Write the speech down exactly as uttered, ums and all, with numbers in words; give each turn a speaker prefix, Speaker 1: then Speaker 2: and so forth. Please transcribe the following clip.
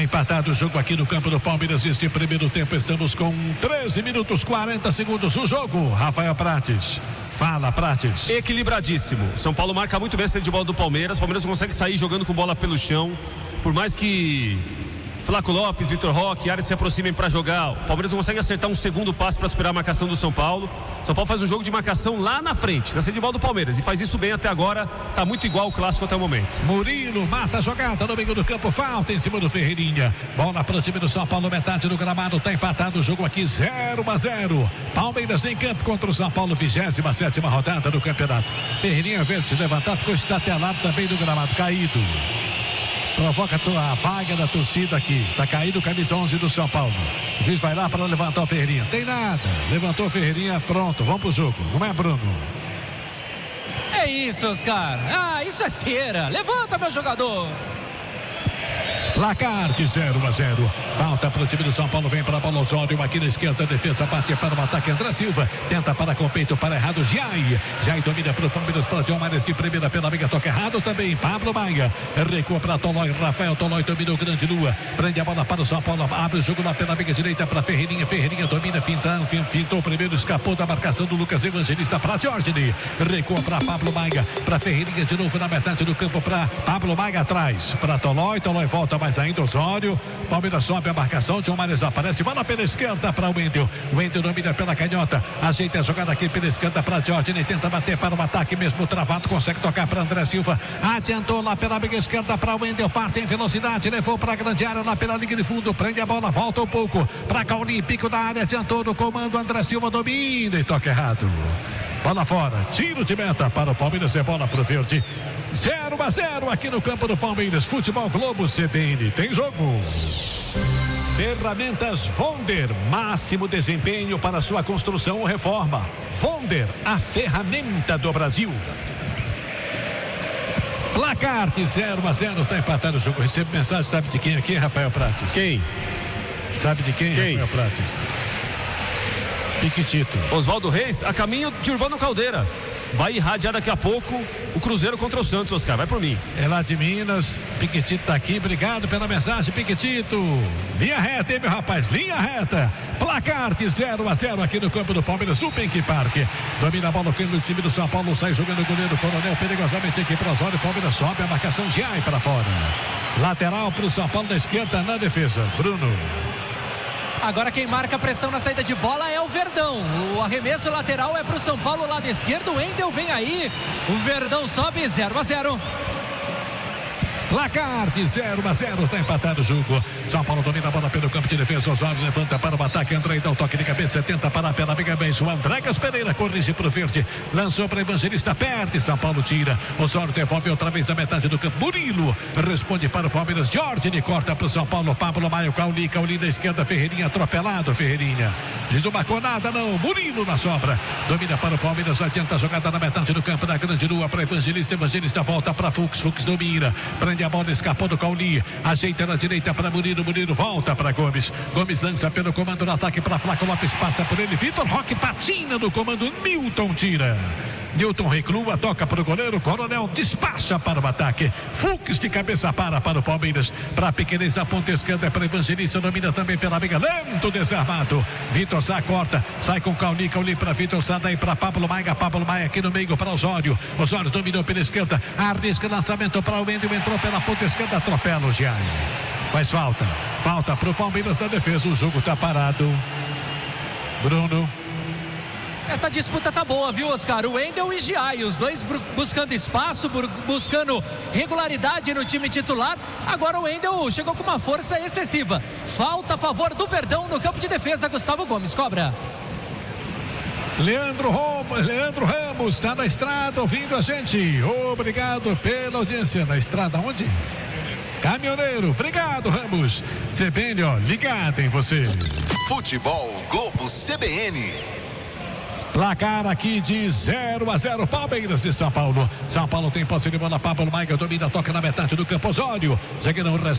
Speaker 1: Tá empatado o jogo aqui no campo do Palmeiras. Este primeiro tempo, estamos com treze minutos, quarenta segundos o jogo. Rafael Prates. Fala, Prates.
Speaker 2: Equilibradíssimo. São Paulo marca muito bem a saída de bola do Palmeiras. O Palmeiras não consegue sair jogando com bola pelo chão. Por mais que Flaco Lopes, Vitor Roque, Ares se aproximem para jogar, o Palmeiras não consegue acertar um segundo passo para superar a marcação do São Paulo. São Paulo faz um jogo de marcação lá na frente, na saída de bola do Palmeiras, e faz isso bem até agora. Tá muito igual o clássico até o momento.
Speaker 1: Murilo mata a jogada no meio do campo, falta em cima do Ferreirinha. Bola para o time do São Paulo, metade do gramado, tá empatado o jogo aqui, zero a zero. Palmeiras em campo contra o São Paulo, vigésima sétima rodada do campeonato. Ferreirinha, ao invés de levantar, ficou estatelado também no gramado, caído. Provoca a vaga da torcida aqui. Tá caído o camisa onze do São Paulo. O juiz vai lá para levantar o Ferreirinha. Tem nada. Levantou o Ferreirinha, pronto. Vamos pro jogo. Não é, Bruno?
Speaker 3: É isso, Oscar. Ah, isso é cera. Levanta, meu jogador.
Speaker 1: Placar de zero a zero. Falta para o time do São Paulo. Vem para a bola Osório. Aqui na esquerda. Defesa parte para o ataque. André Silva. Tenta para com o peito para errado. Jai. Jai domina para o Palmeiras. Para John Mares que primeira pela amiga. Toca errado também. Pablo Maia. Recua para Tolói. Rafael Tolói dominou. Grande Lua. Prende a bola para o São Paulo. Abre o jogo lá pela amiga direita para Ferreirinha. Ferreirinha domina. Fintando. Fintou primeiro. Escapou da marcação do Lucas Evangelista para Jorge. Recua para Pablo Maia. Para Ferreirinha de novo na metade do campo. Para Pablo Maia atrás. Para Tolói. Tolói volta mais ainda. Osório. Palmeiras sobe a marcação. John Mares aparece. Bola pela esquerda para o Wendel. O Wendel domina pela canhota. Ajeita a jogada aqui pela esquerda para Jorge. Ele tenta bater para o ataque mesmo travado. Consegue tocar para André Silva. Adiantou lá pela amiga esquerda para o Wendel. Parte em velocidade. Levou para a grande área lá pela linha de fundo. Prende a bola. Volta um pouco para Cauli. Pico da área. Adiantou no comando. André Silva domina e toca errado. Bola fora. Tiro de meta para o Palmeiras. É bola para o verde. zero a zero aqui no campo do Palmeiras. Futebol Globo C B N. Tem jogo. Ferramentas Vonder. Máximo desempenho para sua construção ou reforma. Vonder, a ferramenta do Brasil. Placar de zero a zero. Está empatado o jogo. Recebo mensagem. Sabe de quem aqui, Rafael Prates?
Speaker 2: Quem?
Speaker 1: Sabe de quem,
Speaker 2: quem?
Speaker 1: Rafael Prates? Piquitito.
Speaker 2: Oswaldo Reis, a caminho de Urbano Caldeira. Vai irradiar daqui a pouco o Cruzeiro contra o Santos, Oscar. Vai por mim.
Speaker 1: É lá de Minas. Piquetito tá aqui. Obrigado pela mensagem, Piquetito. Linha reta, hein, meu rapaz? Linha reta. Placar de zero a zero aqui no campo do Palmeiras, no Pink Park. Domina a bola aqui no time do São Paulo. Sai jogando o goleiro Coronel perigosamente aqui para Osório. Palmeiras sobe a marcação. Jai para fora. Lateral para o São Paulo da esquerda na defesa. Bruno.
Speaker 3: Agora quem marca a pressão na saída de bola é o Verdão. O arremesso lateral é para o São Paulo, lado esquerdo. O Wendel vem aí. O Verdão sobe zero a zero.
Speaker 1: Placar de zero a zero, está empatado o jogo. São Paulo domina a bola pelo campo de defesa. Osório levanta para o ataque. André então toque de cabeça. Tenta parar pela amiga Benção. Andregas Pereira corrige para o verde. Lançou para Evangelista. Perde. São Paulo tira. Osório devolve outra vez na metade do campo. Murilo responde para o Palmeiras. Jorge ele corta para o São Paulo. Pablo Maia. Cauli. Cauli da esquerda. Ferreirinha atropelado. Ferreirinha. Diz não marcou nada não. Murilo na sobra. Domina para o Palmeiras. Adianta a jogada na metade do campo da grande lua para Evangelista. Evangelista volta para Fux. Fux domina. Prende a bola, escapou do Cauli, ajeita na direita para Murilo, Murilo volta para Gomes, Gomes lança pelo comando no ataque para Flaco Lopes, passa por ele, Vitor Roque patina no comando, Newton tira, Newton reclua, toca para o goleiro, Coronel despacha para o ataque, Fux de cabeça para para o Palmeiras, para a pequenez da ponta esquerda, para Evangelista, domina também pela amiga, lento desarmado, Vitor Sá corta, sai com Cauli, Cauli para Vitor Sá, daí para Pablo Maia, Pablo Maia aqui no meio para Osório, Osório dominou pela esquerda, arrisca lançamento para o Wendel, entrou pela ponta esquerda, atropela o Giai, faz falta, falta para o Palmeiras na defesa, o jogo está parado. Bruno.
Speaker 3: Essa disputa tá boa, viu, Oscar? O Wendel e Giai, os dois buscando espaço, buscando regularidade no time titular. Agora o Wendel chegou com uma força excessiva. Falta a favor do Verdão no campo de defesa. Gustavo Gomes cobra.
Speaker 1: Leandro Ramos, Leandro Ramos está na estrada ouvindo a gente. Obrigado pela audiência. Na estrada onde? Caminhoneiro. Obrigado, Ramos. C B N, ó, ligado em você.
Speaker 4: Futebol Globo C B N.
Speaker 1: Placar aqui de zero a zero, Palmeiras de São Paulo. São Paulo tem posse de bola, Pablo Maia domina, toca na metade do campo, Osório. Zagueirão recebe.